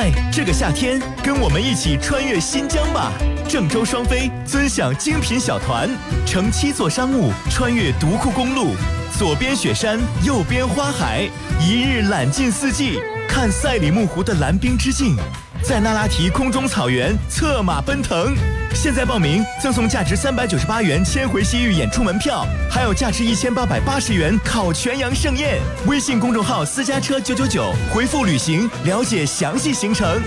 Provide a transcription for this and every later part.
嗨，这个夏天跟我们一起穿越新疆吧！郑州双飞尊享精品小团，乘7座商务穿越独库公路，左边雪山，右边花海，一日览尽四季，看赛里木湖的蓝冰之境，在那拉提空中草原策马奔腾。现在报名赠送价值398元千回西域演出门票，还有价值1880元烤全羊盛宴。微信公众号私家车999，回复旅行了解详细行程。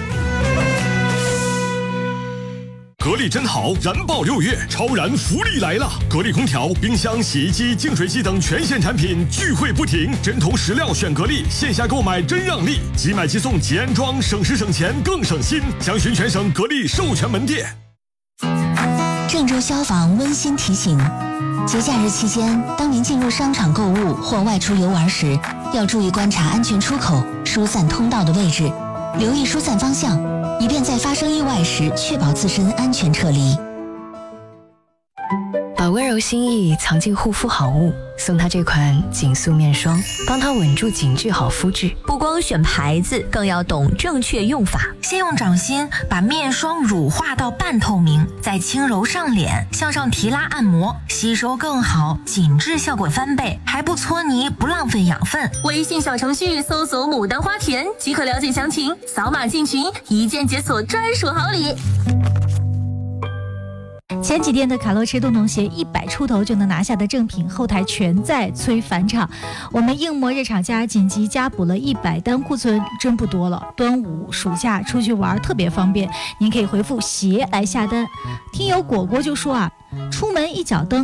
格力真好，燃爆6月，超燃福利来了！格力空调、冰箱、洗衣机、净水机等全线产品聚会不停，针头石料选格力，线下购买真让利，即买即送即安装，省时省钱更省心。详询全省格力授权门店。 郑州消防温馨提醒：节假日期间，当您进入商场购物或外出游玩时，要注意观察安全出口、疏散通道的位置，留意疏散方向，以便在发生意外时确保自身安全撤离。 把温柔心意藏进护肤好物，送他这款紧塑面霜，帮他稳住紧致好肤质。 不光选牌子，更要懂正确用法。先用掌心把面霜乳化到半透明，再轻柔上脸，向上提拉按摩，吸收更好，紧致效果翻倍，还不搓泥，不浪费养分。 微信小程序搜索牡丹花田即可了解详情，扫码进群，一键解锁专属好礼。 前几天的卡洛驰洞洞鞋100出头就能拿下的正品，后台全在催返场。我们硬膜热厂家紧急加补了100单，库存真不多了。端午暑假出去玩特别方便，您可以回复鞋来下单。听友果果就说出门一脚蹬